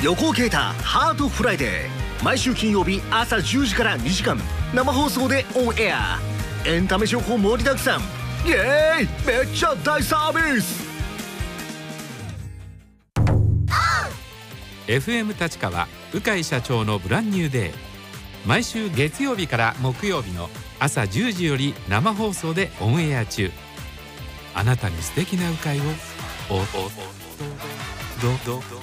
横尾啓太ハートフライデー、毎週金曜日朝10時から2時間生放送でオンエア。エンタメ情報盛りだくさん。イエーイ、めっちゃ大サービス。 FM 立川鵜飼社長のブランニューデー、毎週月曜日から木曜日の朝10時より生放送でオンエア中。あなたに素敵な鵜飼をどうぞ。